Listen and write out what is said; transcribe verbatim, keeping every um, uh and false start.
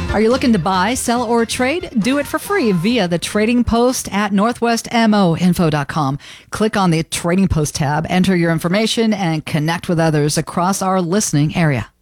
Are you looking to buy, sell, or trade? Do it for free via the Trading Post at northwest mo info dot com. Click on the Trading Post tab, enter your information, and connect with others across our listening area.